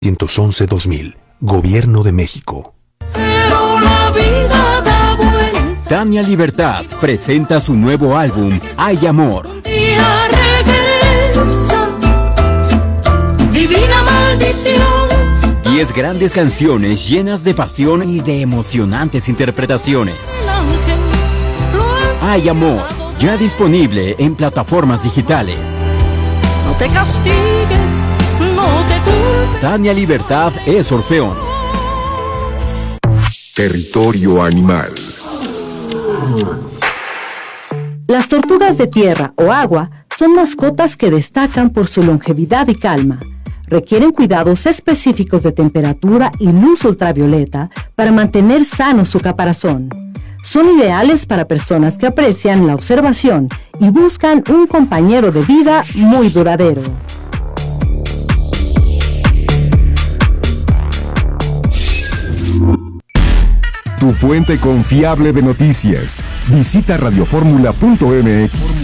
111-2000, Gobierno de México. Pero la vida da vuelta. Tania Libertad presenta su nuevo álbum, Hay Amor. Un día regresa, divina maldición. 10 grandes canciones llenas de pasión y de emocionantes interpretaciones. El ángel lo has Hay Amor, ya disponible en plataformas digitales. No te castigues, no te culpes. Tania Libertad es Orfeón. Territorio animal. Las tortugas de tierra o agua son mascotas que destacan por su longevidad y calma. Requieren cuidados específicos de temperatura y luz ultravioleta para mantener sano su caparazón. Son ideales para personas que aprecian la observación y buscan un compañero de vida muy duradero. Tu fuente confiable de noticias. Visita radioformula.mx.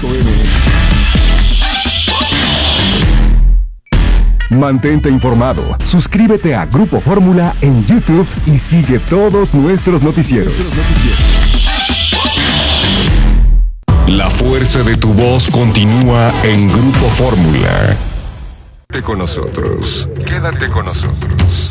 Mantente informado. Suscríbete a Grupo Fórmula en YouTube y sigue todos nuestros noticieros. La fuerza de tu voz continúa en Grupo Fórmula. Quédate con nosotros. Quédate con nosotros.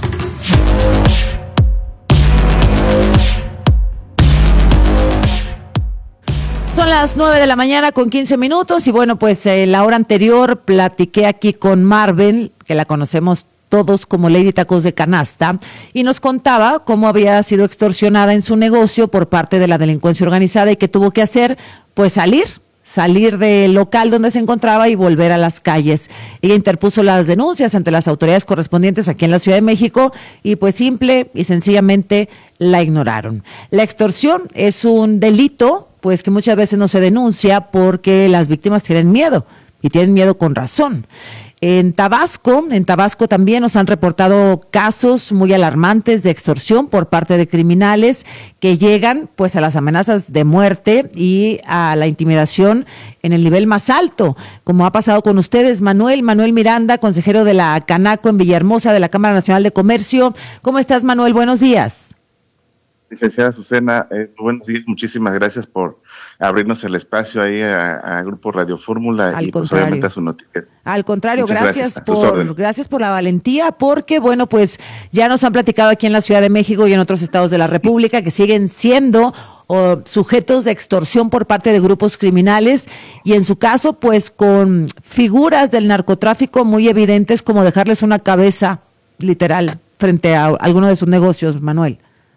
Son las 9 de la mañana con 15 minutos y bueno, pues la hora anterior platiqué aquí con Marvel, que la conocemos todos como Lady Tacos de Canasta, y nos contaba cómo había sido extorsionada en su negocio por parte de la delincuencia organizada y que tuvo que hacer, pues salir del local donde se encontraba y volver a las calles. Ella interpuso las denuncias ante las autoridades correspondientes aquí en la Ciudad de México y pues simple y sencillamente la ignoraron. La extorsión es un delito pues que muchas veces no se denuncia porque las víctimas tienen miedo y tienen miedo con razón. En Tabasco también nos han reportado casos muy alarmantes de extorsión por parte de criminales que llegan pues a las amenazas de muerte y a la intimidación en el nivel más alto, como ha pasado con ustedes. Manuel Miranda, consejero de la Canaco en Villahermosa de la Cámara Nacional de Comercio. ¿Cómo estás, Manuel? Buenos días. Licenciada Azucena, buenos días, muchísimas gracias por abrirnos el espacio ahí a Grupo Radio Fórmula y pues obviamente a su noticiero. Al contrario, Muchas gracias por la valentía, porque bueno, pues ya nos han platicado aquí en la Ciudad de México y en otros estados de la República que siguen siendo sujetos de extorsión por parte de grupos criminales y en su caso pues con figuras del narcotráfico muy evidentes como dejarles una cabeza literal frente a alguno de sus negocios, Manuel.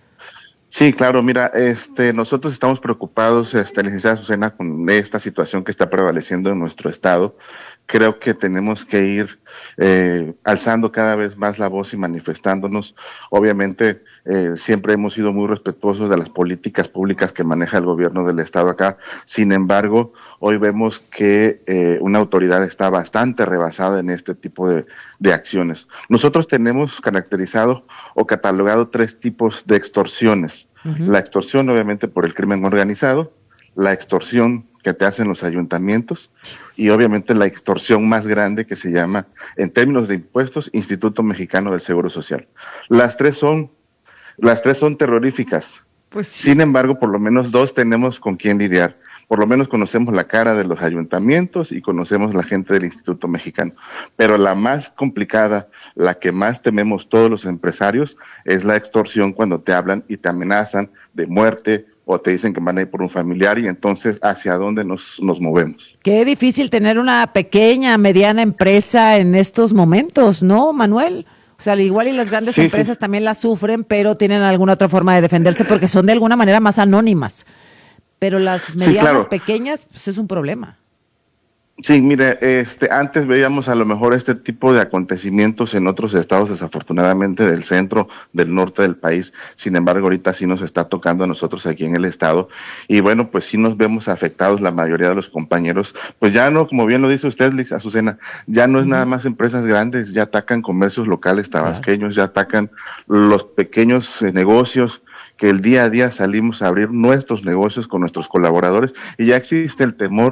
Sí, claro, mira, nosotros estamos preocupados, licenciada Azucena, con esta situación que está prevaleciendo en nuestro estado. Creo que tenemos que ir alzando cada vez más la voz y manifestándonos. Obviamente, siempre hemos sido muy respetuosos de las políticas públicas que maneja el gobierno del estado acá. Sin embargo, hoy vemos que una autoridad está bastante rebasada en este tipo de acciones. Nosotros tenemos caracterizado o catalogado 3 tipos de extorsiones. Uh-huh. La extorsión, obviamente, por el crimen organizado, la extorsión que te hacen los ayuntamientos y obviamente la extorsión más grande que se llama, en términos de impuestos, Instituto Mexicano del Seguro Social. Las tres son terroríficas. Pues sí. Sin embargo, por lo menos 2 tenemos con quién lidiar. Por lo menos conocemos la cara de los ayuntamientos y conocemos la gente del Instituto Mexicano. Pero la más complicada, la que más tememos todos los empresarios, es la extorsión cuando te hablan y te amenazan de muerte o te dicen que van a ir por un familiar y entonces ¿hacia dónde nos movemos? Qué difícil tener una pequeña, mediana empresa en estos momentos, ¿no, Manuel? O sea, igual y las grandes empresas también la sufren, pero tienen alguna otra forma de defenderse porque son de alguna manera más anónimas. Pero las medianas, pequeñas, pues es un problema. Sí, mire, antes veíamos a lo mejor este tipo de acontecimientos en otros estados, desafortunadamente del centro, del norte del país. Sin embargo, ahorita sí nos está tocando a nosotros aquí en el estado. Y bueno, pues sí nos vemos afectados la mayoría de los compañeros. Pues ya no, como bien lo dice usted, Azucena, ya no es nada más empresas grandes, ya atacan comercios locales tabasqueños, ya atacan los pequeños negocios, que el día a día salimos a abrir nuestros negocios con nuestros colaboradores y ya existe el temor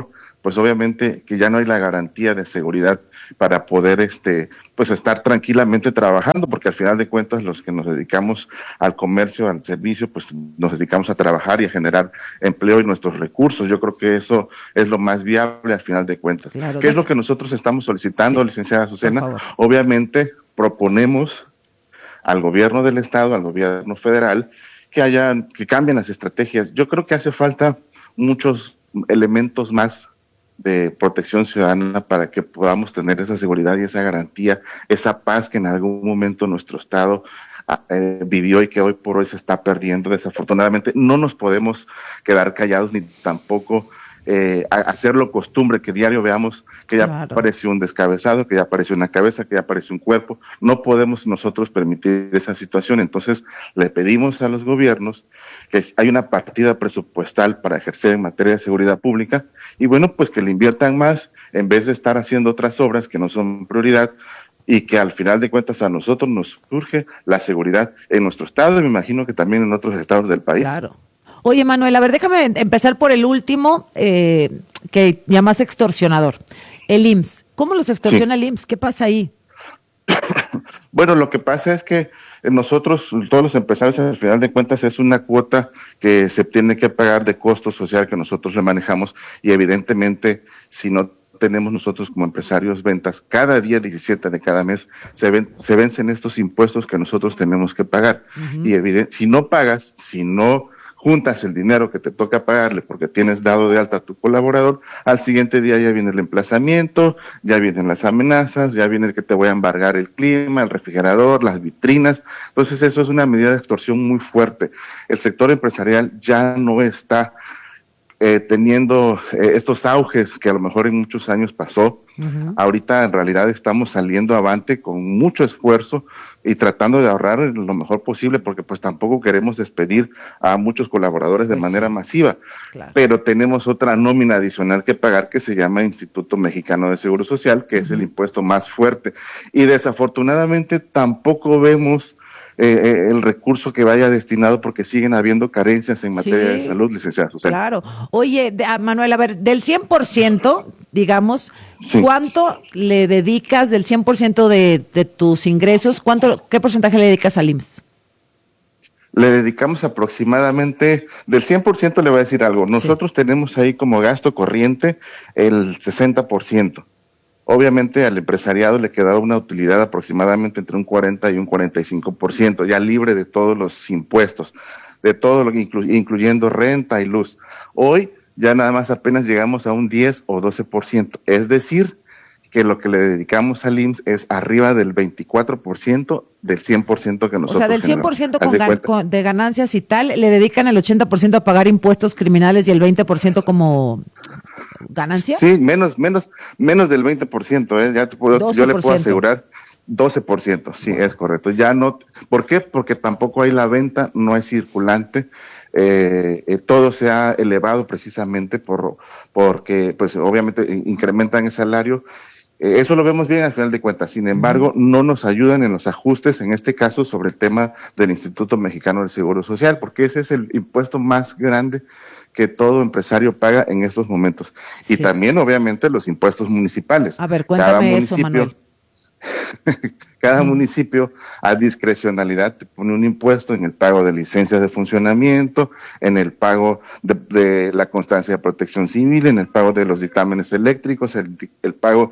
pues obviamente que ya no hay la garantía de seguridad para poder pues estar tranquilamente trabajando, porque al final de cuentas los que nos dedicamos al comercio, al servicio, pues nos dedicamos a trabajar y a generar empleo y nuestros recursos. Yo creo que eso es lo más viable al final de cuentas. Claro, ¿Qué es lo que nosotros estamos solicitando, sí, licenciada Azucena? por favor. Obviamente proponemos al gobierno del estado, al gobierno federal, que cambien las estrategias. Yo creo que hace falta muchos elementos más de protección ciudadana para que podamos tener esa seguridad y esa garantía, esa paz que en algún momento nuestro estado vivió y que hoy por hoy se está perdiendo. Desafortunadamente no nos podemos quedar callados ni tampoco hacerlo costumbre que diario veamos que ya apareció un descabezado, que ya apareció una cabeza, que ya apareció un cuerpo. No podemos nosotros permitir esa situación. Entonces le pedimos a los gobiernos que hay una partida presupuestal para ejercer en materia de seguridad pública y bueno, pues que le inviertan más en vez de estar haciendo otras obras que no son prioridad, y que al final de cuentas a nosotros nos surge la seguridad en nuestro estado y me imagino que también en otros estados del país. Claro. Oye, Manuel, a ver, déjame empezar por el último que llamas extorsionador, el IMSS. ¿Cómo los extorsiona el IMSS? ¿Qué pasa ahí? Bueno, lo que pasa es que nosotros, todos los empresarios, al final de cuentas, es una cuota que se tiene que pagar de costo social que nosotros le manejamos y evidentemente, si no tenemos nosotros como empresarios ventas, cada día 17 de cada mes se vencen estos impuestos que nosotros tenemos que pagar. Uh-huh. Y si no pagas, si no juntas el dinero que te toca pagarle porque tienes dado de alta a tu colaborador, al siguiente día ya viene el emplazamiento, ya vienen las amenazas, ya viene que te voy a embargar el clima, el refrigerador, las vitrinas. Entonces eso es una medida de extorsión muy fuerte. El sector empresarial ya no está teniendo estos auges que a lo mejor en muchos años pasó. Uh-huh. Ahorita en realidad estamos saliendo avante con mucho esfuerzo y tratando de ahorrar lo mejor posible porque pues tampoco queremos despedir a muchos colaboradores de manera masiva. Claro. Pero tenemos otra nómina adicional que pagar que se llama Instituto Mexicano de Seguro Social, que es el impuesto más fuerte. Y desafortunadamente tampoco vemos el recurso que vaya destinado porque siguen habiendo carencias en materia de salud, licenciada Susana. Claro. Oye, Manuel, a ver, del 100%, digamos, ¿cuánto le dedicas del 100% de tus ingresos? ¿Qué porcentaje le dedicas al IMSS? Le dedicamos aproximadamente, del 100% le voy a decir algo, nosotros tenemos ahí como gasto corriente el 60%. Obviamente al empresariado le quedaba una utilidad aproximadamente entre un 40 y un 45%, ya libre de todos los impuestos, de todo lo que incluyendo renta y luz. Hoy ya nada más apenas llegamos a un 10 o 12%, es decir, que lo que le dedicamos al IMSS es arriba del 24% del 100% que nosotros. O sea, del 100% de ganancias y tal, le dedican el 80% a pagar impuestos criminales y el 20% como ganancia. Sí, menos del 20%, ya yo le puedo asegurar 12%, sí, es correcto. Ya no, ¿por qué? Porque tampoco hay la venta, no hay circulante. Todo se ha elevado precisamente porque pues obviamente incrementan el salario. Eso lo vemos bien al final de cuentas, sin embargo, no nos ayudan en los ajustes, en este caso sobre el tema del Instituto Mexicano del Seguro Social, porque ese es el impuesto más grande que todo empresario paga en estos momentos. Sí. Y también, obviamente, los impuestos municipales. A ver, cuéntame eso, Manuel. Cada municipio a discrecionalidad te pone un impuesto en el pago de licencias de funcionamiento, en el pago de la constancia de protección civil, en el pago de los dictámenes eléctricos, el pago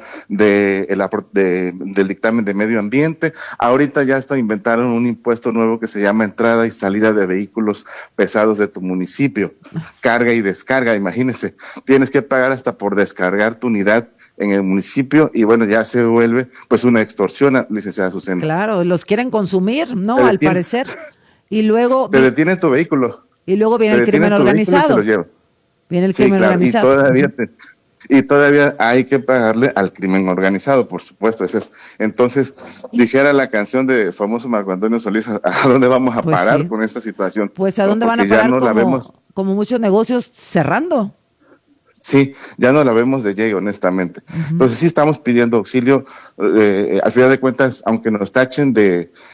del dictamen de medio ambiente. Ahorita ya inventaron un impuesto nuevo que se llama entrada y salida de vehículos pesados de tu municipio, carga y descarga. Imagínense, tienes que pagar hasta por descargar tu unidad en el municipio y bueno, ya se vuelve pues una extorsión, licenciada Azucena. Claro, los quieren consumir, ¿no? Al parecer. Y luego te detienen tu vehículo. Y luego viene el crimen organizado. Viene el crimen organizado. Y todavía hay que pagarle al crimen organizado, por supuesto. Entonces, dijera la canción de famoso Marco Antonio Solís, ¿a dónde vamos a parar con esta situación? Pues a dónde van a parar como muchos negocios cerrando. Sí, ya no la vemos de Jay, honestamente. Uh-huh. Entonces sí estamos pidiendo auxilio. Al final de cuentas, aunque nos tachen de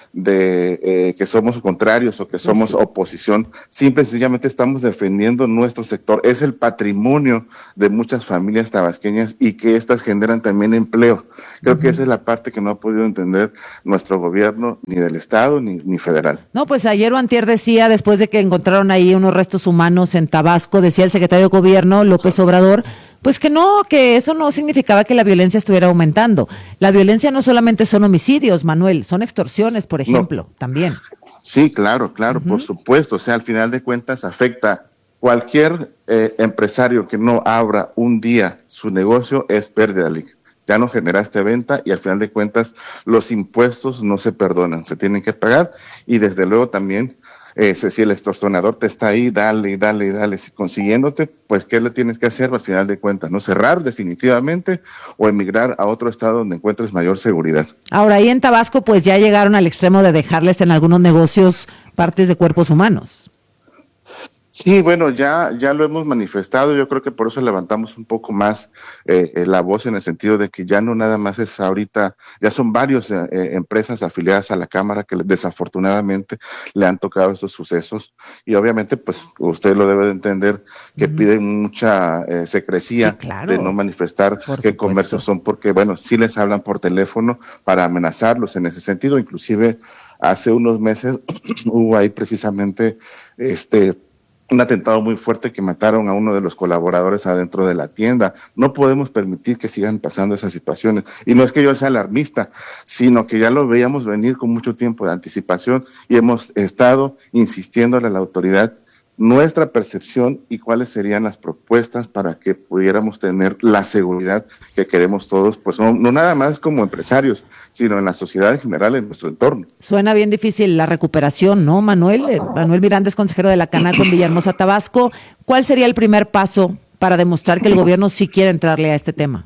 de que somos contrarios o que somos oposición. Simple y sencillamente estamos defendiendo nuestro sector. Es el patrimonio de muchas familias tabasqueñas y que estas generan también empleo. Creo que esa es la parte que no ha podido entender nuestro gobierno, ni del Estado ni federal. No, pues ayer o antier decía, después de que encontraron ahí unos restos humanos en Tabasco, decía el secretario de Gobierno, López Obrador, pues que no, que eso no significaba que la violencia estuviera aumentando. La violencia no solamente son homicidios, Manuel, son extorsiones, por ejemplo, también. Sí, claro, por supuesto. O sea, al final de cuentas afecta cualquier empresario que no abra un día su negocio, es pérdida. Ya no generaste venta y al final de cuentas los impuestos no se perdonan, se tienen que pagar y desde luego también si el extorsionador te está ahí, dale, si consiguiéndote, pues ¿qué le tienes que hacer al final de cuentas? ¿No? Cerrar definitivamente o emigrar a otro estado donde encuentres mayor seguridad. Ahora, ahí en Tabasco pues ya llegaron al extremo de dejarles en algunos negocios partes de cuerpos humanos. Sí, bueno, ya lo hemos manifestado, yo creo que por eso levantamos un poco más la voz en el sentido de que ya no nada más es ahorita, ya son varias empresas afiliadas a la Cámara que desafortunadamente le han tocado estos sucesos y obviamente pues usted lo debe de entender que piden mucha secrecía, sí, claro, de no manifestar qué comercios son porque bueno, sí les hablan por teléfono para amenazarlos en ese sentido, inclusive hace unos meses hubo ahí precisamente un atentado muy fuerte que mataron a uno de los colaboradores adentro de la tienda. No podemos permitir que sigan pasando esas situaciones. Y no es que yo sea alarmista, sino que ya lo veíamos venir con mucho tiempo de anticipación y hemos estado insistiéndole a la autoridad nuestra percepción y cuáles serían las propuestas para que pudiéramos tener la seguridad que queremos todos, pues no nada más como empresarios, sino en la sociedad en general, en nuestro entorno. Suena bien difícil la recuperación, ¿no, Manuel? Manuel Miranda es consejero de la Canaco en Villahermosa, Tabasco. ¿Cuál sería el primer paso para demostrar que el gobierno sí quiere entrarle a este tema?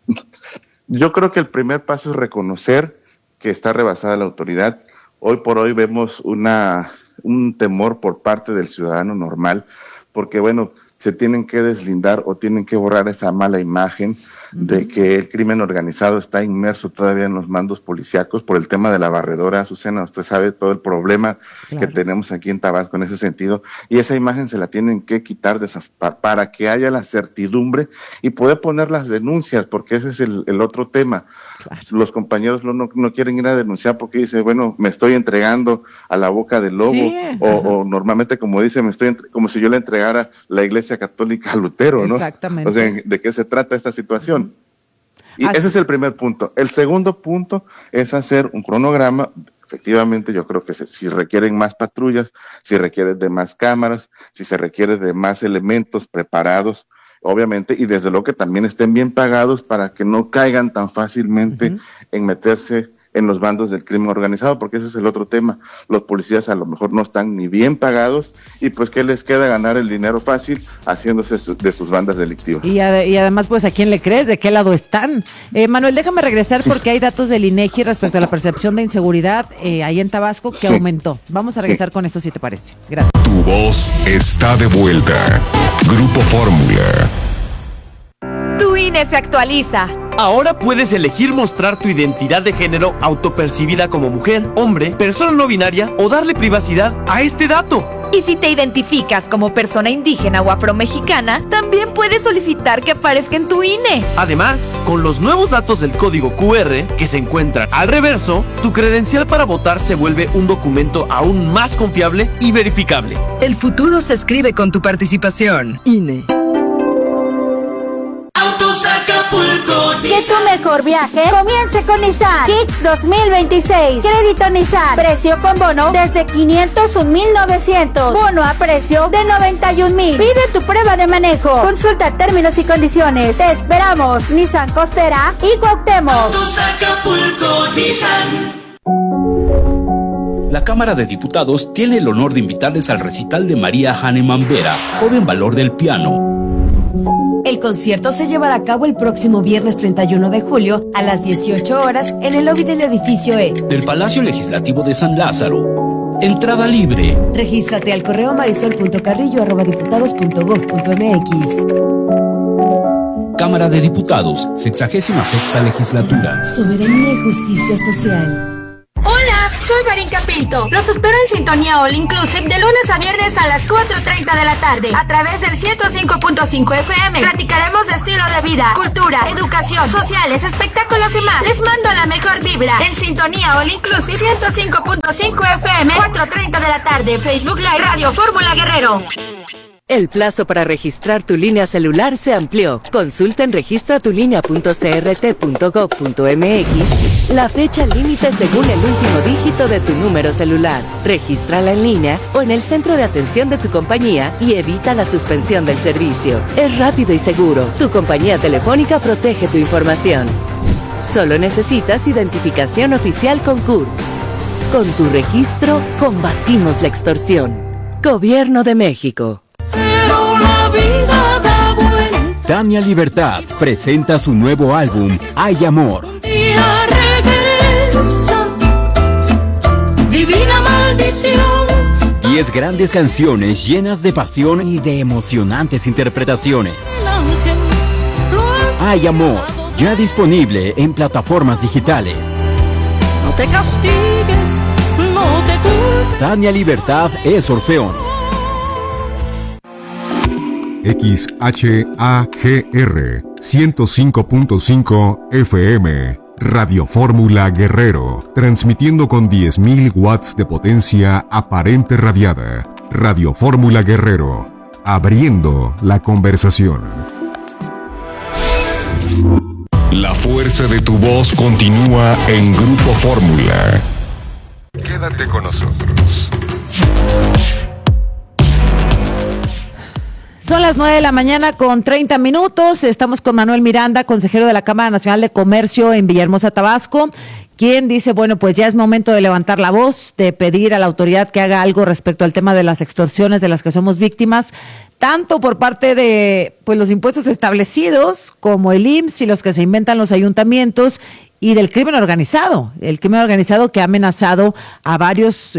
Yo creo que el primer paso es reconocer que está rebasada la autoridad. Hoy por hoy vemos un temor por parte del ciudadano normal, porque bueno, se tienen que deslindar o tienen que borrar esa mala imagen de que el crimen organizado está inmerso todavía en los mandos policíacos por el tema de la barredora. Azucena, usted sabe todo el problema que tenemos aquí en Tabasco en ese sentido, y esa imagen se la tienen que quitar para que haya la certidumbre y poder poner las denuncias, porque ese es el otro tema. Claro. Los compañeros no quieren ir a denunciar porque dicen, bueno, me estoy entregando a la boca del lobo, sí, o normalmente como dice, como si yo le entregara la Iglesia Católica a Lutero, ¿no? Exactamente. O sea, ¿de qué se trata esta situación? Y ese es el primer punto. El segundo punto es hacer un cronograma. Efectivamente, yo creo que si requieren más patrullas, si requieren de más cámaras, si se requiere de más elementos preparados, obviamente, y desde luego que también estén bien pagados para que no caigan tan fácilmente en meterse en los bandos del crimen organizado, porque ese es el otro tema. Los policías a lo mejor no están ni bien pagados y pues ¿qué les queda? Ganar el dinero fácil haciéndose de sus bandas delictivas. Y además, pues, ¿a quién le crees? ¿De qué lado están? Manuel, déjame regresar porque hay datos del INEGI respecto a la percepción de inseguridad ahí en Tabasco que aumentó. Vamos a regresar con esto si te parece. Gracias. Tu voz está de vuelta. Grupo Fórmula. Tu INE se actualiza. Ahora puedes elegir mostrar tu identidad de género autopercibida como mujer, hombre, persona no binaria o darle privacidad a este dato. Y si te identificas como persona indígena o afromexicana, también puedes solicitar que aparezca en tu INE. Además, con los nuevos datos del código QR que se encuentran al reverso, tu credencial para votar se vuelve un documento aún más confiable y verificable. El futuro se escribe con tu participación. INE. Que tu mejor viaje comience con Nissan Kicks 2026. Crédito Nissan. Precio con bono desde 501,900. Bono a precio de 91,000. Pide tu prueba de manejo. Consulta términos y condiciones. Te esperamos. Nissan Costera y Cuauhtémoc. Autos Acapulco, Nissan. La Cámara de Diputados tiene el honor de invitarles al recital de María Hahnemann Vera, joven valor del piano. El concierto se llevará a cabo el próximo viernes 31 de julio a las 18 horas en el lobby del edificio E del Palacio Legislativo de San Lázaro. Entrada libre. Regístrate al correo marisol.carrillo@diputados.gov.mx. Cámara de Diputados, 66ª legislatura. Soberanía y justicia social. Hola, soy Barincapinto. Los espero en sintonía All Inclusive de lunes a viernes a las 4:30 de la tarde a través del 105.5 FM. Platicaremos de estilo de vida, cultura, educación, sociales, espectáculos y más. Les mando la mejor vibra en sintonía All Inclusive 105.5 FM, 4:30 de la tarde. Facebook Live Radio Fórmula Guerrero. El plazo para registrar tu línea celular se amplió. Consulta en registratulinea.crt.gov.mx la fecha límite según el último dígito de tu número celular. Regístrala en línea o en el centro de atención de tu compañía y evita la suspensión del servicio. Es rápido y seguro. Tu compañía telefónica protege tu información. Solo necesitas identificación oficial con CURP. Con tu registro, combatimos la extorsión. Gobierno de México. Pero la vida da vuelta. Tania Libertad presenta su nuevo álbum, Hay Amor. Y regresa. Divina maldición. 10 grandes canciones llenas de pasión y de emocionantes interpretaciones. El ángel lo has Hay Amor, ya disponible en plataformas digitales. No te castigues, no te culpes. Tania Libertad es Orfeón. XHAGR 105.5 FM Radio Fórmula Guerrero, transmitiendo con 10.000 watts de potencia aparente radiada. Radio Fórmula Guerrero, abriendo la conversación. La fuerza de tu voz continúa en Grupo Fórmula. Quédate con nosotros. Son las 9 de la mañana con 30 minutos. Estamos con Manuel Miranda, consejero de la Cámara Nacional de Comercio en Villahermosa, Tabasco, quien dice, bueno, pues ya es momento de levantar la voz, de pedir a la autoridad que haga algo respecto al tema de las extorsiones de las que somos víctimas, tanto por parte de pues los impuestos establecidos como el IMSS y los que se inventan los ayuntamientos, y del crimen organizado, el crimen organizado que ha amenazado a varios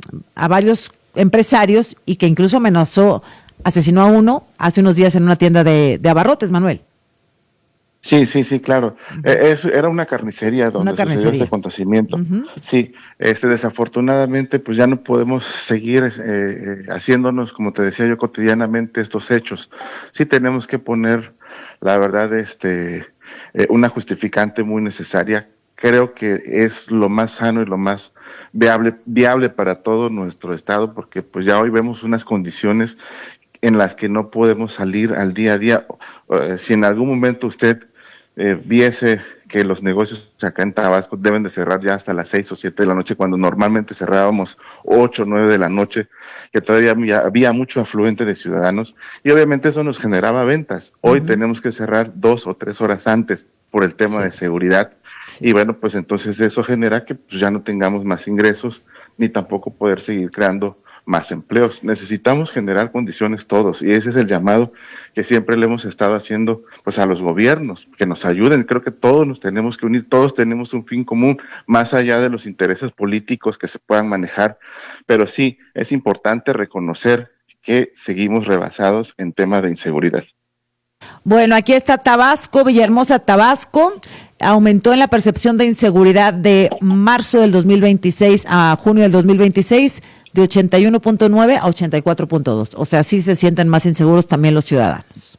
empresarios y que incluso asesinó a uno hace unos días en una tienda de abarrotes, Manuel. Sí, claro. Era una carnicería donde sucedió este acontecimiento. Uh-huh. Sí, desafortunadamente pues ya no podemos seguir haciéndonos, como te decía yo, cotidianamente estos hechos. Sí tenemos que poner, la verdad, una justificante muy necesaria. Creo que es lo más sano y lo más viable para todo nuestro estado, porque pues ya hoy vemos unas condiciones en las que no podemos salir al día a día. Si en algún momento usted viese que los negocios acá en Tabasco deben de cerrar ya hasta las 6 o 7 de la noche, cuando normalmente cerrábamos 8 o 9 de la noche, que todavía había mucho afluente de ciudadanos, y obviamente eso nos generaba ventas. Hoy tenemos que cerrar 2 o 3 horas antes por el tema de seguridad, y bueno, pues entonces eso genera que pues, ya no tengamos más ingresos, ni tampoco poder seguir creando más empleos. Necesitamos generar condiciones todos, y ese es el llamado que siempre le hemos estado haciendo pues a los gobiernos, que nos ayuden. Creo que todos nos tenemos que unir, todos tenemos un fin común, más allá de los intereses políticos que se puedan manejar, pero sí es importante reconocer que seguimos rebasados en tema de inseguridad. Bueno, aquí está Tabasco, Villahermosa, Tabasco. Aumentó en la percepción de inseguridad de marzo del 2026 a junio del 2026 de 81.9 a 84.2. O sea, sí se sienten más inseguros también los ciudadanos.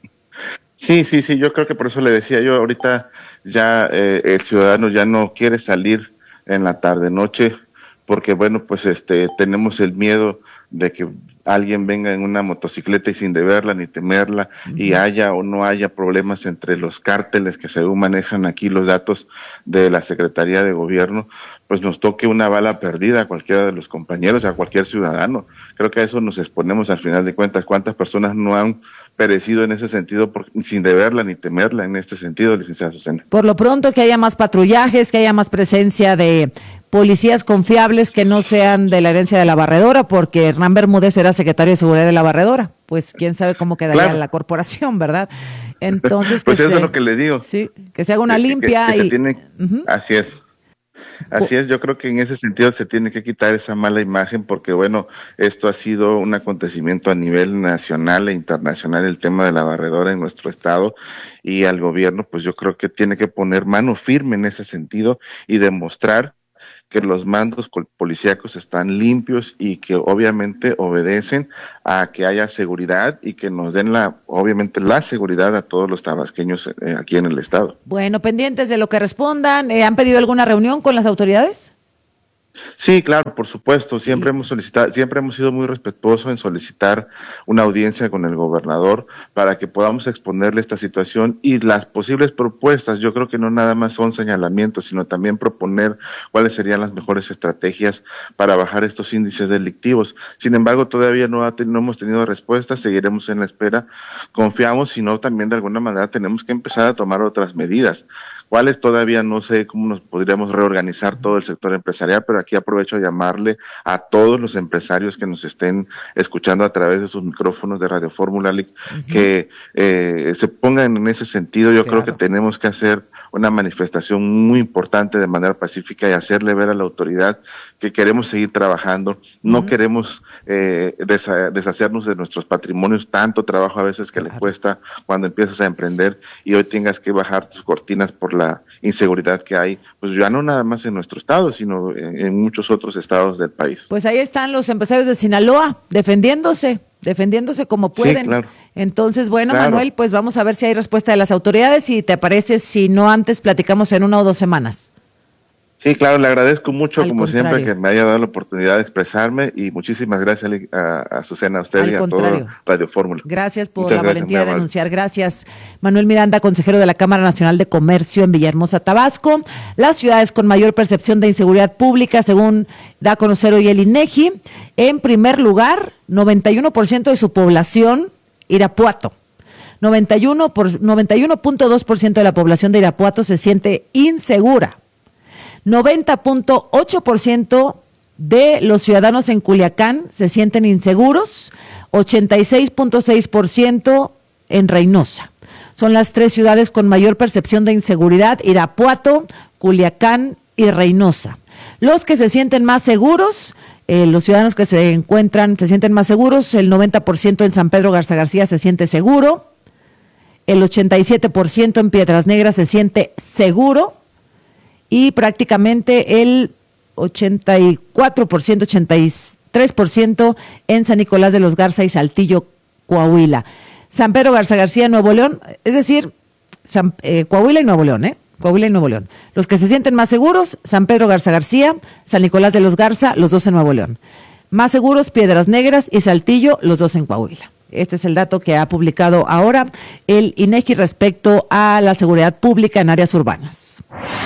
Sí, yo creo que por eso le decía yo, ahorita ya el ciudadano ya no quiere salir en la tarde-noche, porque bueno, pues tenemos el miedo de que alguien venga en una motocicleta y sin deberla ni temerla, y haya o no haya problemas entre los cárteles que según manejan aquí los datos de la Secretaría de Gobierno, pues nos toque una bala perdida a cualquiera de los compañeros, a cualquier ciudadano. Creo que a eso nos exponemos al final de cuentas. ¿Cuántas personas no han perecido en ese sentido sin deberla ni temerla en este sentido, licenciada Susana? Por lo pronto que haya más patrullajes, que haya más presencia de policías confiables que no sean de la herencia de la barredora, porque Hernán Bermúdez era secretario de Seguridad de la barredora. Pues quién sabe cómo quedaría la corporación, ¿verdad? Entonces, pues eso es lo que le digo. Sí, que se haga una limpia. Que se tiene, Así es, yo creo que en ese sentido se tiene que quitar esa mala imagen, porque bueno, esto ha sido un acontecimiento a nivel nacional e internacional, el tema de la barredora en nuestro estado, y al gobierno pues yo creo que tiene que poner mano firme en ese sentido y demostrar que los mandos policíacos están limpios y que obviamente obedecen a que haya seguridad y que nos den obviamente la seguridad a todos los tabasqueños aquí en el estado. Bueno, pendientes de lo que respondan. ¿Han pedido alguna reunión con las autoridades? Sí, claro, por supuesto. Siempre hemos sido muy respetuosos en solicitar una audiencia con el gobernador para que podamos exponerle esta situación y las posibles propuestas. Yo creo que no nada más son señalamientos, sino también proponer cuáles serían las mejores estrategias para bajar estos índices delictivos. Sin embargo, todavía no hemos tenido respuestas, seguiremos en la espera. Confiamos, si no, también de alguna manera tenemos que empezar a tomar otras medidas. ¿Cuáles? Todavía no sé cómo nos podríamos reorganizar todo el sector empresarial, pero aquí aprovecho a llamarle a todos los empresarios que nos estén escuchando a través de sus micrófonos de Radio Fórmula que se pongan en ese sentido. Yo creo que tenemos que hacer una manifestación muy importante de manera pacífica y hacerle ver a la autoridad que queremos seguir trabajando, no queremos deshacernos de nuestros patrimonios, tanto trabajo a veces que le cuesta cuando empiezas a emprender y hoy tengas que bajar tus cortinas por la inseguridad que hay, pues ya no nada más en nuestro estado, sino en muchos otros estados del país. Pues ahí están los empresarios de Sinaloa defendiéndose como pueden. Sí, claro. Entonces, bueno, claro. Manuel, pues vamos a ver si hay respuesta de las autoridades y te parece, si no antes platicamos en 1 o 2 semanas. Sí, claro, le agradezco mucho, como siempre, que me haya dado la oportunidad de expresarme y muchísimas gracias a Azucena, a usted y a todo Radio Fórmula. Gracias por la valentía de denunciar. Gracias, Manuel Miranda, consejero de la Cámara Nacional de Comercio en Villahermosa, Tabasco. Las ciudades con mayor percepción de inseguridad pública, según da a conocer hoy el INEGI, en primer lugar, 91% de su población, Irapuato. 91.2% de la población de Irapuato se siente insegura. 90.8% de los ciudadanos en Culiacán se sienten inseguros, 86.6% en Reynosa. Son las 3 ciudades con mayor percepción de inseguridad: Irapuato, Culiacán y Reynosa. Los que se sienten más seguros, los ciudadanos que se sienten más seguros, el 90% en San Pedro Garza García se siente seguro, el 87% en Piedras Negras se siente seguro, y prácticamente el 83% en San Nicolás de los Garza y Saltillo, Coahuila. San Pedro Garza García, Nuevo León, es decir, Coahuila y Nuevo León, Coahuila y Nuevo León. Los que se sienten más seguros, San Pedro Garza García, San Nicolás de los Garza, los 2 en Nuevo León. Más seguros, Piedras Negras y Saltillo, los 2 en Coahuila. Este es el dato que ha publicado ahora el INEGI respecto a la seguridad pública en áreas urbanas.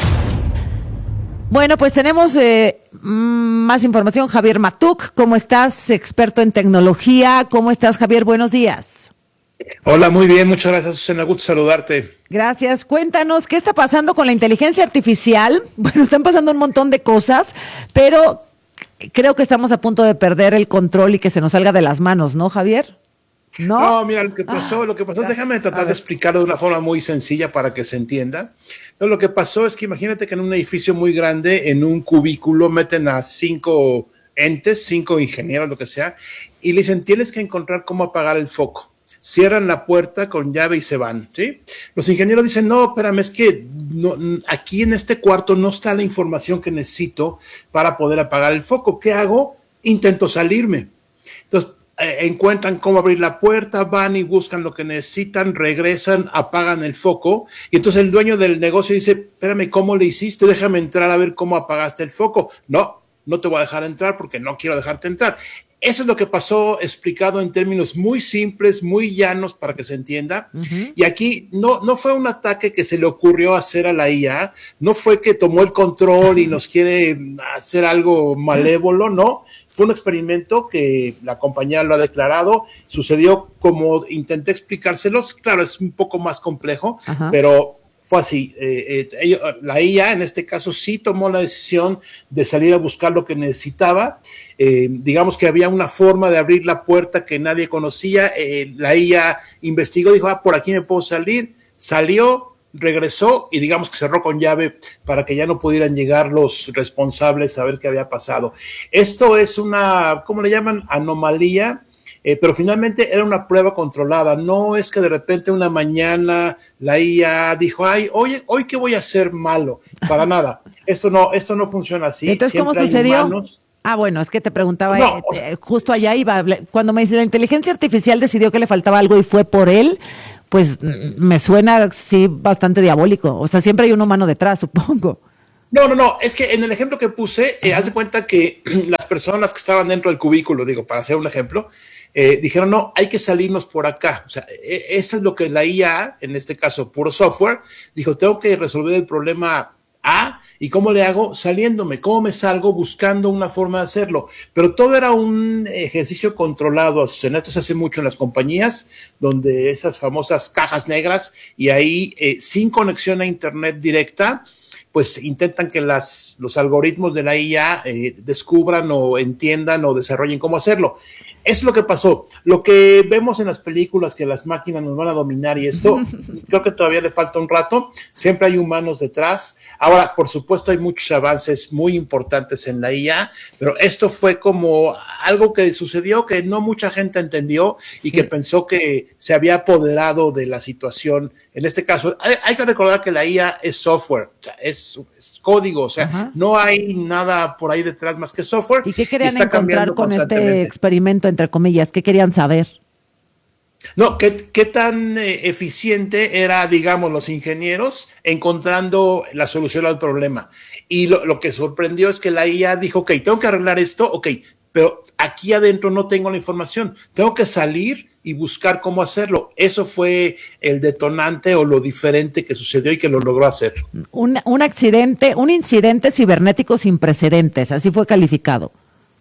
Bueno, pues tenemos más información. Javier Matuk, ¿cómo estás? Experto en tecnología. ¿Cómo estás, Javier? Buenos días. Hola, muy bien. Muchas gracias, Susana. Gusto saludarte. Gracias. Cuéntanos, ¿qué está pasando con la inteligencia artificial? Bueno, están pasando un montón de cosas, pero creo que estamos a punto de perder el control y que se nos salga de las manos, ¿no, Javier? No, mira, lo que pasó, déjame tratar de explicarlo de una forma muy sencilla para que se entienda. Entonces, lo que pasó es que imagínate que en un edificio muy grande, en un cubículo, meten a 5 entes, 5 ingenieros, lo que sea, y le dicen, tienes que encontrar cómo apagar el foco. Cierran la puerta con llave y se van, ¿sí? Los ingenieros dicen, no, espérame, es que no, aquí en este cuarto no está la información que necesito para poder apagar el foco. ¿Qué hago? Intento salirme. Entonces, encuentran cómo abrir la puerta, van y buscan lo que necesitan, regresan, apagan el foco, y entonces el dueño del negocio dice, espérame, ¿cómo le hiciste? Déjame entrar a ver cómo apagaste el foco. No te voy a dejar entrar porque no quiero dejarte entrar. Eso es lo que pasó, explicado en términos muy simples, muy llanos para que se entienda. Uh-huh. Y aquí no fue un ataque que se le ocurrió hacer a la IA, no fue que tomó el control y nos quiere hacer algo malévolo, no. Fue un experimento que la compañía lo ha declarado, sucedió como intenté explicárselos, claro, es un poco más complejo, uh-huh, pero fue así. La IA en este caso sí tomó la decisión de salir a buscar lo que necesitaba. Digamos que había una forma de abrir la puerta que nadie conocía. La IA investigó, dijo, por aquí me puedo salir. Salió, regresó y digamos que cerró con llave para que ya no pudieran llegar los responsables a ver qué había pasado. Esto es una, ¿cómo le llaman? Anomalía pero finalmente era una prueba controlada. No es que de repente una mañana la IA dijo, ay, oye, hoy qué voy a hacer malo, para nada. Esto no funciona así. Entonces, siempre ¿cómo sucedió? Humanos. Ah, bueno, es que te preguntaba, justo allá iba, cuando me dice la inteligencia artificial decidió que le faltaba algo y fue por él, pues me suena, sí, bastante diabólico. O sea, siempre hay un humano detrás, supongo. No, es que en el ejemplo que puse, haz de cuenta que las personas que estaban dentro del cubículo, digo, para hacer un ejemplo, dijeron, no, hay que salirnos por acá. O sea, eso es lo que la IA, en este caso puro software, dijo, tengo que resolver el problema A, ¿y cómo le hago? Saliéndome. ¿Cómo me salgo? Buscando una forma de hacerlo. Pero todo era un ejercicio controlado. Esto se hace mucho en las compañías, donde esas famosas cajas negras, y ahí sin conexión a internet directa, pues intentan que los algoritmos de la IA descubran o entiendan o desarrollen cómo hacerlo. Eso es lo que pasó. Lo que vemos en las películas, que las máquinas nos van a dominar y esto, creo que todavía le falta un rato. Siempre hay humanos detrás. Ahora, por supuesto, hay muchos avances muy importantes en la IA, pero esto fue como algo que sucedió que no mucha gente entendió y que pensó que se había apoderado de la situación. En este caso, hay que recordar que la IA es software, o sea, es código, o sea, no hay nada por ahí detrás más que software. ¿Y qué querían encontrar con este experimento, entre comillas? ¿Qué querían saber? No, ¿qué tan eficiente era, digamos, los ingenieros encontrando la solución al problema? Y lo que sorprendió es que la IA dijo, ok, tengo que arreglar esto, ok, pero aquí adentro no tengo la información, tengo que salir y buscar cómo hacerlo. Eso fue el detonante o lo diferente que sucedió y que lo logró hacer. Un incidente cibernético sin precedentes, así fue calificado.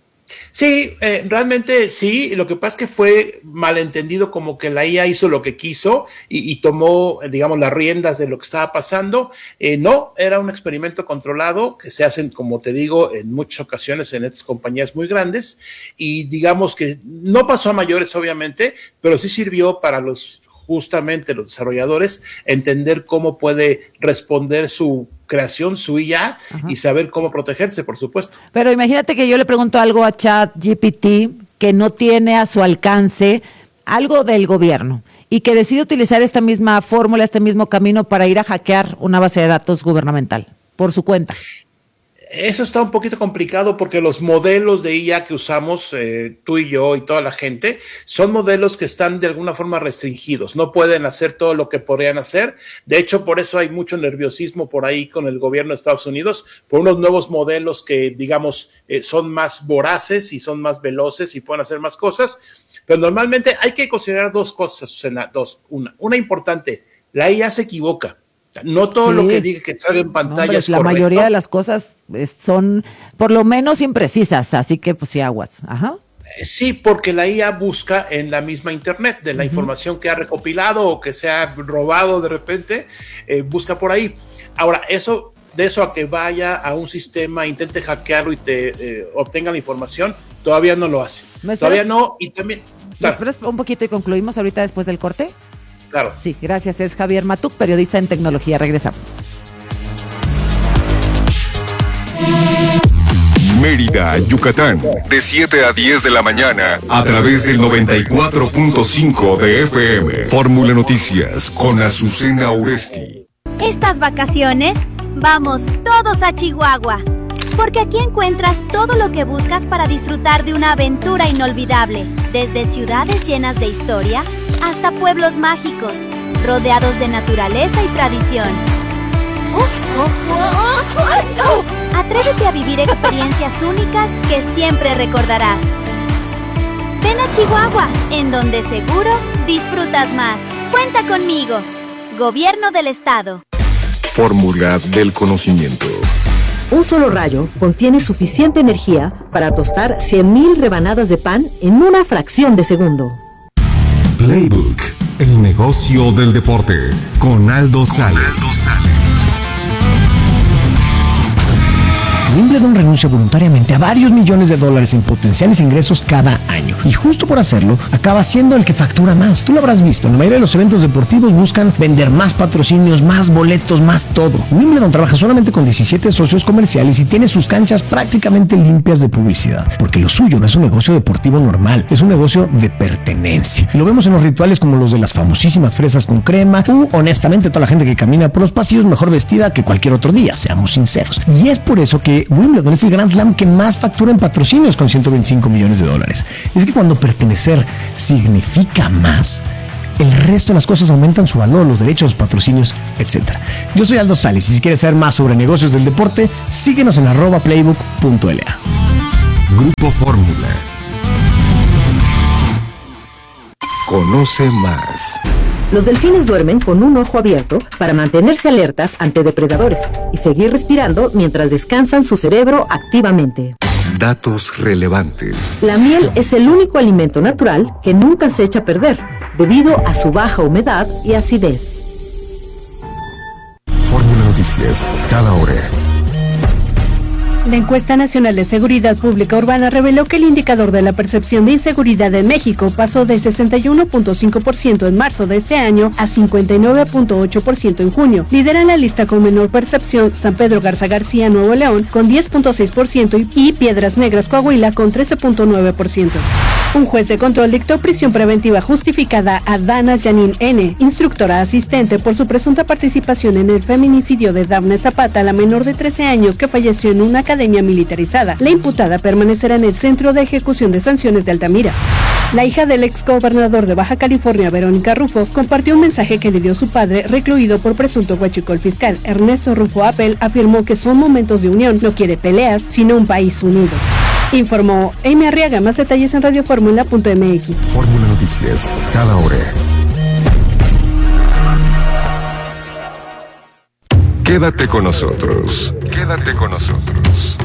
Sí, realmente sí. Lo que pasa es que fue malentendido, como que la IA hizo lo que quiso y tomó, digamos, las riendas de lo que estaba pasando. No, era un experimento controlado que se hacen, como te digo, en muchas ocasiones en estas compañías muy grandes, y digamos que no pasó a mayores, obviamente, pero sí sirvió para justamente los desarrolladores entender cómo puede responder su creación, su IA, y saber cómo protegerse, por supuesto. Pero imagínate que yo le pregunto algo a ChatGPT que no tiene a su alcance algo del gobierno y que decide utilizar esta misma fórmula, este mismo camino para ir a hackear una base de datos gubernamental por su cuenta. Eso está un poquito complicado porque los modelos de IA que usamos, tú y yo y toda la gente, son modelos que están de alguna forma restringidos. No pueden hacer todo lo que podrían hacer. De hecho, por eso hay mucho nerviosismo por ahí con el gobierno de Estados Unidos, por unos nuevos modelos que, digamos, son más voraces y son más veloces y pueden hacer más cosas. Pero normalmente hay que considerar dos cosas, Susana. Una importante, la IA se equivoca. No todo lo que diga que sale en pantalla es correcto. La mayoría de las cosas son por lo menos imprecisas, así que pues sí, aguas. Sí, porque la IA busca en la misma internet, de la información que ha recopilado o que se ha robado de repente, busca por ahí. Ahora, de eso a que vaya a un sistema, intente hackearlo y te obtenga la información, todavía no lo hace. Todavía no, y también... ¿Me esperas un poquito y concluimos ahorita después del corte? Claro. Sí, gracias. Es Javier Matuk, periodista en tecnología. Regresamos. Mérida, Yucatán, de 7 a 10 de la mañana, a través del 94.5 de FM. Fórmula Noticias, con Azucena Uresti. Estas vacaciones, vamos todos a Chihuahua, porque aquí encuentras todo lo que buscas para disfrutar de una aventura inolvidable, desde ciudades llenas de historia hasta pueblos mágicos, rodeados de naturaleza y tradición. Atrévete a vivir experiencias únicas que siempre recordarás. Ven a Chihuahua, en donde seguro disfrutas más. Cuenta conmigo. Gobierno del Estado. Fórmula del conocimiento. Un solo rayo contiene suficiente energía para tostar 100,000 rebanadas de pan en una fracción de segundo. Playbook, el negocio del deporte, con Aldo Sales. Wimbledon renuncia voluntariamente a varios millones de dólares en potenciales ingresos cada año. Y justo por hacerlo, acaba siendo el que factura más. Tú lo habrás visto, en la mayoría de los eventos deportivos buscan vender más patrocinios, más boletos, más todo. Wimbledon trabaja solamente con 17 socios comerciales y tiene sus canchas prácticamente limpias de publicidad. Porque lo suyo no es un negocio deportivo normal, es un negocio de pertenencia. Y lo vemos en los rituales como los de las famosísimas fresas con crema, honestamente toda la gente que camina por los pasillos mejor vestida que cualquier otro día, seamos sinceros. Y es por eso que Wimbledon es el Grand Slam que más factura en patrocinios con 125 millones de dólares. Es que cuando pertenecer significa más, el resto de las cosas aumentan su valor, los derechos, los patrocinios, etc. Yo soy Aldo Sales y si quieres saber más sobre negocios del deporte, síguenos en @playbook.la. Grupo Fórmula. Conoce más. Los delfines duermen con un ojo abierto para mantenerse alertas ante depredadores y seguir respirando mientras descansan su cerebro activamente. Datos relevantes. La miel es el único alimento natural que nunca se echa a perder, debido a su baja humedad y acidez. Fórmula Noticias, cada hora. La encuesta nacional de seguridad pública urbana reveló que el indicador de la percepción de inseguridad en México pasó de 61.5% en marzo de este año a 59.8% en junio. Lidera la lista con menor percepción San Pedro Garza García, Nuevo León, con 10.6% y Piedras Negras, Coahuila, con 13.9%. Un juez de control dictó prisión preventiva justificada a Dana Janine N., instructora asistente, por su presunta participación en el feminicidio de Dafne Zapata, la menor de 13 años que falleció en una academia militarizada. La imputada permanecerá en el Centro de Ejecución de Sanciones de Altamira. La hija del exgobernador de Baja California, Verónica Rufo, compartió un mensaje que le dio su padre, recluido por presunto huachicol fiscal. Ernesto Rufo Appel afirmó que son momentos de unión, no quiere peleas, sino un país unido. Informó Amy Arriaga. Más detalles en radioformula.mx. Fórmula Noticias, cada hora. Quédate con nosotros. Quédate con nosotros.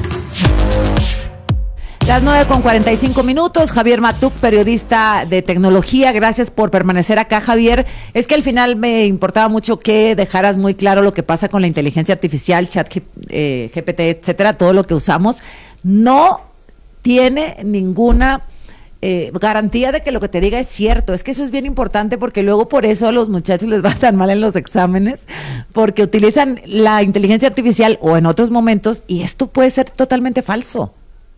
Las 9:45. Javier Matuk, periodista de tecnología. Gracias por permanecer acá, Javier. Es que al final me importaba mucho que dejaras muy claro lo que pasa con la inteligencia artificial, chat, GPT, etcétera, todo lo que usamos. No tiene ninguna garantía de que lo que te diga es cierto. Es que eso es bien importante, porque luego por eso a los muchachos les va tan mal en los exámenes, porque utilizan la inteligencia artificial o en otros momentos, y esto puede ser totalmente falso.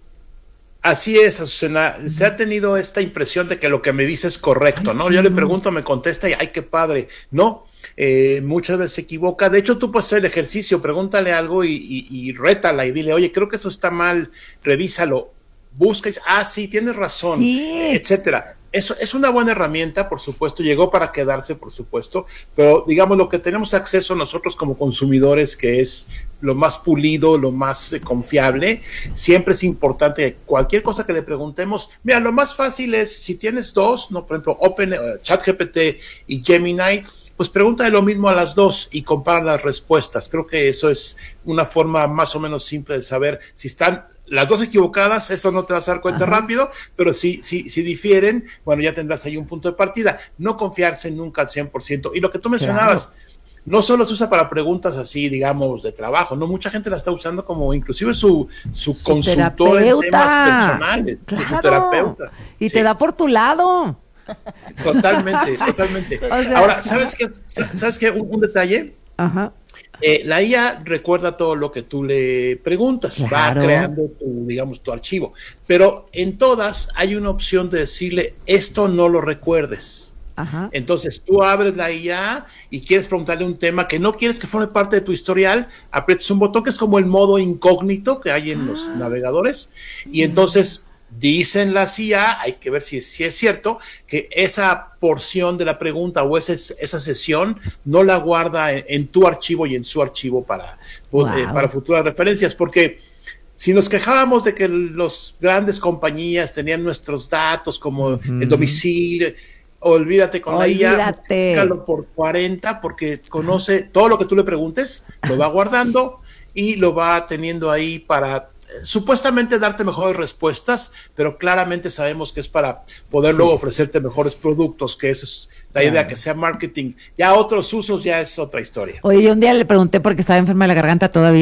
Así es, Azucena. Se ha tenido esta impresión de que lo que me dice es correcto, ¿no? Sí. Yo le pregunto, me contesta y ¡ay, qué padre! No, muchas veces se equivoca. De hecho, tú puedes hacer el ejercicio, pregúntale algo y rétala y dile, oye, creo que eso está mal, revísalo. Busca y sí, tienes razón, sí, etcétera. Eso es una buena herramienta, por supuesto, llegó para quedarse, por supuesto, pero digamos lo que tenemos acceso nosotros como consumidores, que es lo más pulido, lo más confiable, siempre es importante, cualquier cosa que le preguntemos, mira, lo más fácil es, si tienes dos, no, por ejemplo, ChatGPT y Gemini, pues pregúntale lo mismo a las dos y compara las respuestas. Creo que eso es una forma más o menos simple de saber si están las dos equivocadas. Eso no te vas a dar cuenta rápido, pero si difieren, bueno, ya tendrás ahí un punto de partida. No confiarse nunca al 100%. Y lo que tú mencionabas, no solo se usa para preguntas así, digamos, de trabajo, no, mucha gente la está usando como inclusive su consultor en temas personales, su terapeuta. Y te da por tu lado. Totalmente. O sea, ahora, ¿sabes qué? Un detalle. Ajá. La IA recuerda todo lo que tú le preguntas, va creando tu archivo, pero en todas hay una opción de decirle, esto no lo recuerdes. Ajá. Entonces tú abres la IA y quieres preguntarle un tema que no quieres que forme parte de tu historial, aprietas un botón que es como el modo incógnito que hay en los navegadores, y entonces dicen las IA, hay que ver si es cierto, que esa porción de la pregunta o esa sesión no la guarda en tu archivo y en su archivo para futuras referencias, porque si nos quejábamos de que las grandes compañías tenían nuestros datos como el domicilio, olvídate con la IA, búscalo por 40, porque conoce todo lo que tú le preguntes, lo va guardando y lo va teniendo ahí para supuestamente darte mejores respuestas, pero claramente sabemos que es para poder luego ofrecerte mejores productos, que esa es la idea, que sea marketing. Ya otros usos ya es otra historia. Oye, yo un día le pregunté, porque estaba enferma de la garganta todavía,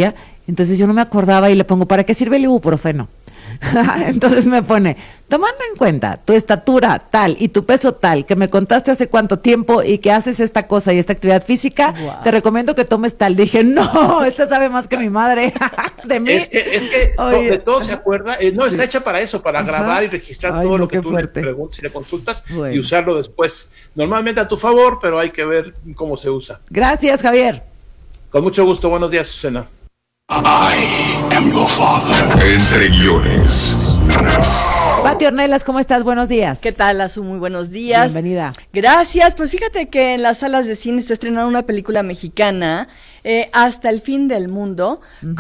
Entonces yo no me acordaba y le pongo, ¿para qué sirve el ibuprofeno? Entonces me pone, tomando en cuenta tu estatura tal y tu peso tal, que me contaste hace cuánto tiempo y que haces esta cosa y esta actividad física, te recomiendo que tomes tal. Dije, no, esta sabe más que mi madre de mí. Es que de todo se acuerda, no, está hecha para eso, para grabar y registrar todo lo que tú le preguntas y le consultas y usarlo después. Normalmente a tu favor, pero hay que ver cómo se usa. Gracias, Javier. Con mucho gusto, buenos días, Susana. I am your father. Entre guiones. Pati Ornelas, ¿cómo estás? Buenos días. ¿Qué tal, Azu? Muy buenos días. Bienvenida. Gracias. Pues fíjate que en las salas de cine está estrenando una película mexicana, Hasta el fin del mundo,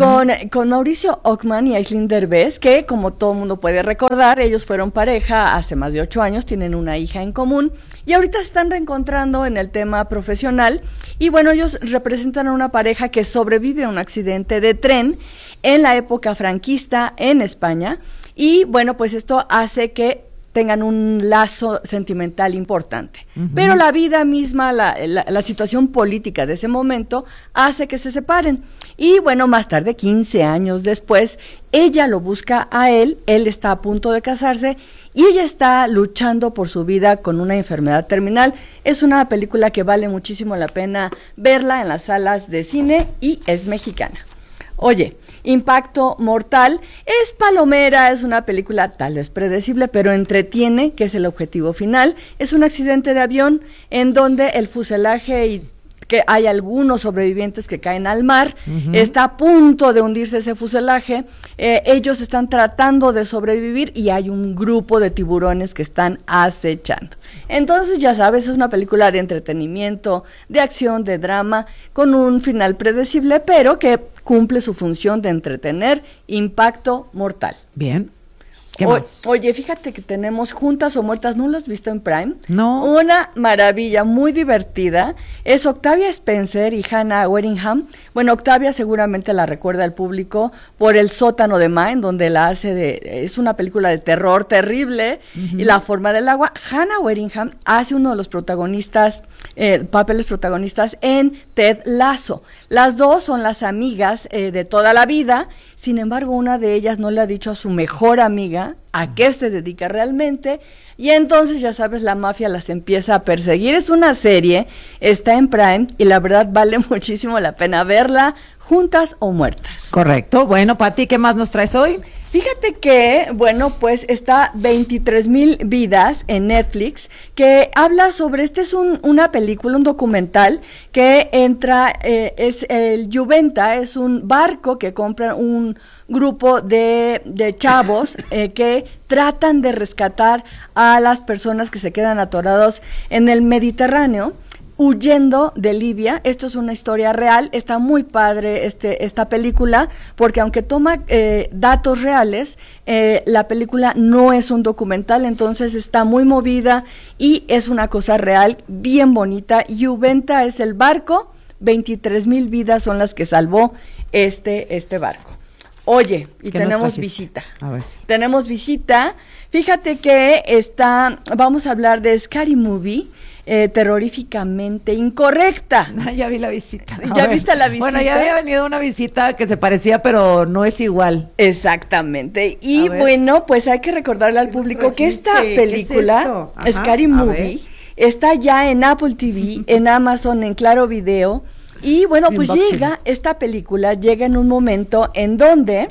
con Mauricio Ockman y Aislinn Derbez, que como todo mundo puede recordar, ellos fueron pareja hace más de 8 años, tienen una hija en común, y ahorita se están reencontrando en el tema profesional, y bueno, ellos representan a una pareja que sobrevive a un accidente de tren en la época franquista en España, y bueno, pues esto hace que tengan un lazo sentimental importante. Pero la vida misma, la situación política de ese momento hace que se separen. Y bueno, más tarde, 15 años después, ella lo busca a él está a punto de casarse y ella está luchando por su vida con una enfermedad terminal. Es una película que vale muchísimo la pena verla en las salas de cine y es mexicana. Oye, Impacto Mortal es palomera, es una película tal vez predecible, pero entretiene, que es el objetivo final. Es un accidente de avión en donde el fuselaje y que hay algunos sobrevivientes que caen al mar, está a punto de hundirse ese fuselaje, ellos están tratando de sobrevivir y hay un grupo de tiburones que están acechando. Entonces, ya sabes, es una película de entretenimiento, de acción, de drama, con un final predecible, pero que cumple su función de entretener. Impacto Mortal. Bien. ¿Qué más? Oye, fíjate que tenemos Juntas o Muertas, ¿no lo has visto en Prime? No. Una maravilla, muy divertida. Es Octavia Spencer y Hannah Waddingham. Bueno, Octavia seguramente la recuerda al público por El sótano de Ma, en donde la hace es una película de terror terrible, y La forma del agua. Hannah Waddingham hace uno de los protagonistas, papeles protagonistas en Ted Lasso. Las dos son las amigas de toda la vida. Sin embargo, una de ellas no le ha dicho a su mejor amiga a qué se dedica realmente, y entonces, ya sabes, la mafia las empieza a perseguir. Es una serie, está en Prime, y la verdad vale muchísimo la pena verla, Juntas o Muertas. Correcto. Bueno, Pati, ¿qué más nos traes hoy? Fíjate que, bueno, pues está 23,000 vidas en Netflix, que habla sobre, es una película, un documental, que entra, es el Juventa, es un barco que compra un grupo de chavos que tratan de rescatar a las personas que se quedan atorados en el Mediterráneo, huyendo de Libia. Esto es una historia real, está muy padre esta película, porque aunque toma datos reales, la película no es un documental, entonces está muy movida y es una cosa real, bien bonita. Juventa es el barco, 23,000 vidas son las que salvó este barco. Oye, y tenemos visita. A ver. Tenemos visita. Fíjate que vamos a hablar de Scary Movie, terroríficamente incorrecta. Ya vi la visita. ¿Ya viste la visita? Bueno, ya había venido una visita que se parecía, pero no es igual. Exactamente. Y bueno, pues hay que recordarle al público que esta película, Scary Movie, está ya en Apple TV, en Amazon, en Claro Video. Y bueno, pues esta película llega en un momento en donde,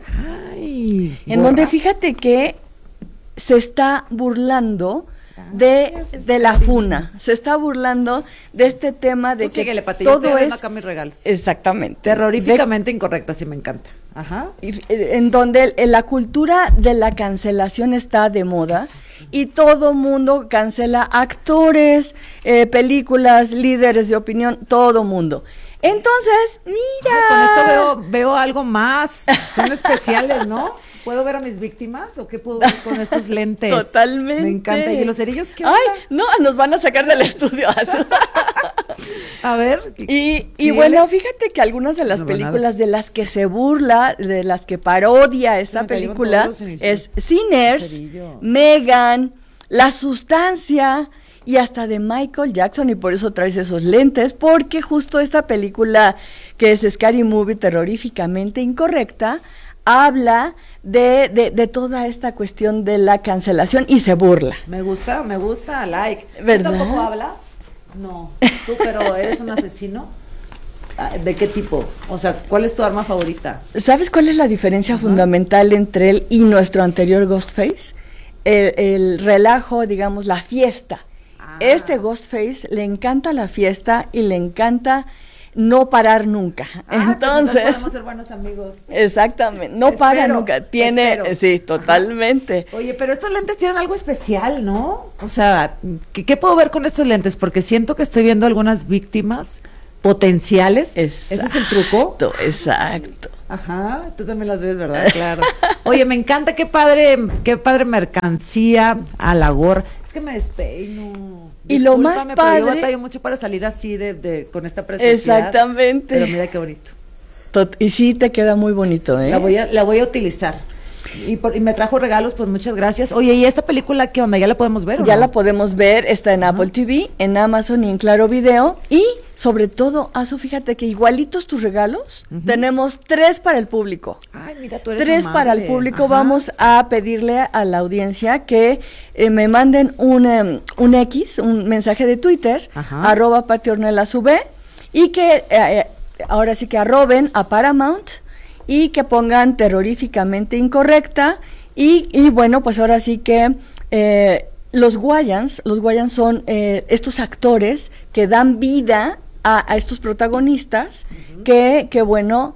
fíjate que se está burlando de la funa, se está burlando de este tema de que todo es acá mis regalos. Exactamente, terroríficamente incorrecta, sí me encanta. En donde la cultura de la cancelación está de moda y todo mundo cancela actores, películas, líderes de opinión, todo mundo. Entonces, mira. Con esto veo algo más. Son especiales, ¿no? ¿Puedo ver a mis víctimas o qué puedo ver con estos lentes? Totalmente. Me encanta. ¿Y los cerillos qué onda? Ay, no, nos van a sacar del estudio. A ver. Y bueno, fíjate que algunas de las películas de las que se burla, de las que parodia esta película, es Sinners, Megan, La Sustancia. y hasta de Michael Jackson, y por eso traes esos lentes, porque justo esta película que es Scary Movie, terroríficamente incorrecta, habla de toda esta cuestión de la cancelación y se burla. Me gusta, like. ¿Verdad? ¿Tú tampoco hablas? No. ¿Tú, pero eres un asesino? ¿De qué tipo? O sea, ¿cuál es tu arma favorita? ¿Sabes cuál es la diferencia fundamental entre él y nuestro anterior Ghostface? El relajo, digamos, la fiesta. Este Ghostface le encanta la fiesta y le encanta no parar nunca. Entonces podemos ser buenos amigos. Exactamente, no para nunca. Tiene, sí, totalmente. Ajá. Oye, pero estos lentes tienen algo especial, ¿no? O sea, ¿qué puedo ver con estos lentes? Porque siento que estoy viendo algunas víctimas potenciales. Exacto, ¿ese es el truco? Exacto. Ajá, tú también las ves, ¿verdad? Claro. Oye, me encanta, qué padre mercancía a la gorra. Es que me despeino. Y lo más padre, pero yo batallo mucho para salir así con esta preciosidad. Exactamente. Pero mira qué bonito. Y sí te queda muy bonito, ¿eh? La voy a utilizar. Y me trajo regalos, pues muchas gracias. Oye, ¿y esta película qué onda? ¿Ya la podemos ver o ya no? La podemos ver, está en Apple TV, en Amazon y en Claro Video. Y sobre todo, Azu, fíjate que igualitos tus regalos, tenemos 3 para el público. Ay, mira, tú eres 3 amable. para el público. Ajá. Vamos a pedirle a la audiencia que me manden un mensaje de Twitter, @PatiOrnelasV, y que ahora sí que arroben a Paramount y que pongan terroríficamente incorrecta y bueno, pues ahora sí que los Wayans son estos actores que dan vida a estos protagonistas que bueno,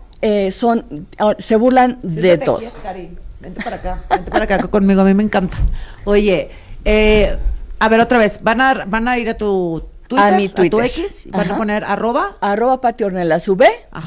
se burlan de todo. Vente para acá conmigo, a mí me encanta. Oye, a ver otra vez, van a ir a tu Twitter, a mi Twitter, a tu X, van a poner @ @PatiOrnelasV,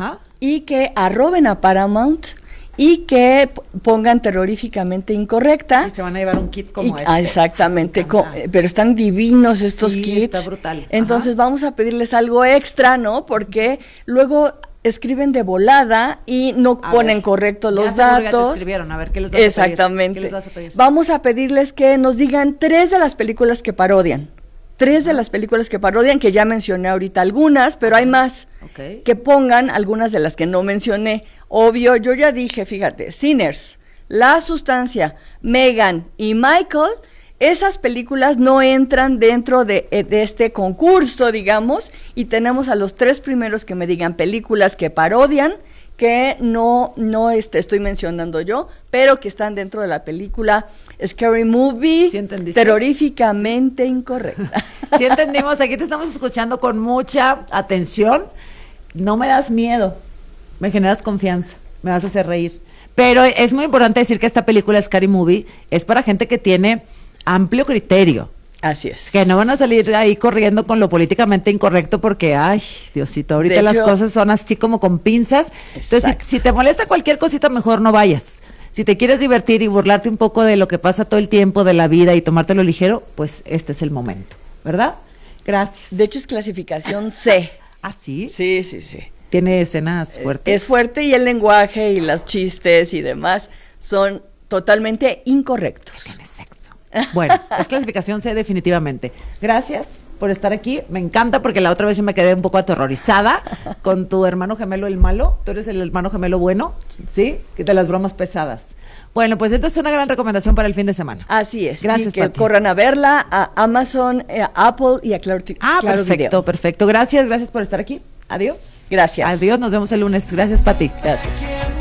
y que arroben a Paramount y que pongan terroríficamente incorrecta. Y se van a llevar un kit como este. Exactamente, pero están divinos estos kits. Está brutal. Entonces vamos a pedirles algo extra, ¿no? Porque luego escriben de volada y no ponen correctos los datos. Ya te escribieron, a ver, ¿qué les vas a pedir? Exactamente. ¿Qué les vas a pedir? Vamos a pedirles que nos digan 3 de las películas que parodian. 3 de las películas que parodian, que ya mencioné ahorita algunas, pero hay más. Que pongan algunas de las que no mencioné. Obvio, yo ya dije, fíjate, Sinners, La Sustancia, Megan y Michael, esas películas no entran dentro de este concurso, digamos, y tenemos a los 3 primeros que me digan películas que parodian, que no estoy mencionando yo, pero que están dentro de la película Scary Movie, ¿sí entendiste? Terroríficamente incorrecta. Sí entendimos, aquí te estamos escuchando con mucha atención. No me das miedo, me generas confianza, me vas a hacer reír. Pero es muy importante decir que esta película Scary Movie es para gente que tiene amplio criterio. Así es. Que no van a salir ahí corriendo con lo políticamente incorrecto porque, ay, Diosito, ahorita las cosas son así como con pinzas. Exacto. Entonces, si te molesta cualquier cosita, mejor no vayas. Si te quieres divertir y burlarte un poco de lo que pasa todo el tiempo de la vida y tomártelo ligero, pues este es el momento, ¿verdad? Gracias. De hecho, es clasificación C. ¿Ah, sí? Sí. Tiene escenas fuertes. Es fuerte y el lenguaje y los chistes y demás son totalmente incorrectos. Tiene sexo. Bueno, es clasificación C definitivamente. Gracias por estar aquí. Me encanta porque la otra vez sí me quedé un poco aterrorizada con tu hermano gemelo el malo. Tú eres el hermano gemelo bueno, ¿sí? De las bromas pesadas. Bueno, pues esto es una gran recomendación para el fin de semana. Así es. Gracias, y que Pati. corran a verla a Amazon, a Apple y a Claro perfecto, perfecto. Gracias por estar aquí. Adiós. Gracias. Adiós, nos vemos el lunes. Gracias, Pati. Gracias.